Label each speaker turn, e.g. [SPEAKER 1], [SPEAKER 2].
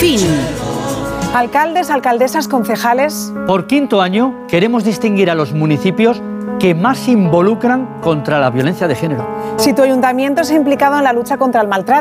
[SPEAKER 1] Fin. Alcaldes, alcaldesas, concejales.
[SPEAKER 2] Por quinto año queremos distinguir a los municipios que más se involucran contra la violencia de género.
[SPEAKER 1] Si tu ayuntamiento se ha implicado en la lucha contra el maltrato,